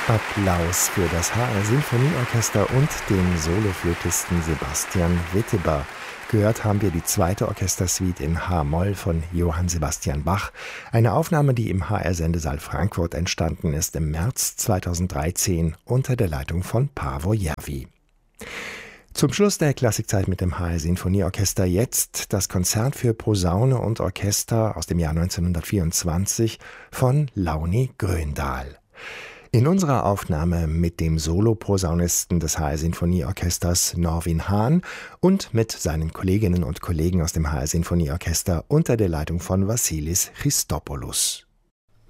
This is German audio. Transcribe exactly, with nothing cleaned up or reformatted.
Applaus für das H R-Sinfonieorchester und den Soloflötisten Sebastian Witteber. Gehört haben wir die zweite Orchestersuite in H-Moll von Johann Sebastian Bach. Eine Aufnahme, die im H R-Sendesaal Frankfurt entstanden ist im März zweitausenddreizehn unter der Leitung von Paavo Järvi. Zum Schluss der Klassikzeit mit dem H R-Sinfonieorchester jetzt das Konzert für Posaune und Orchester aus dem Jahr neunzehnhundertvierundzwanzig von Launi Gröndahl. In unserer Aufnahme mit dem Soloposaunisten des H R-Sinfonieorchesters Norwin Hahn und mit seinen Kolleginnen und Kollegen aus dem H R-Sinfonieorchester unter der Leitung von Vassilis Christopoulos.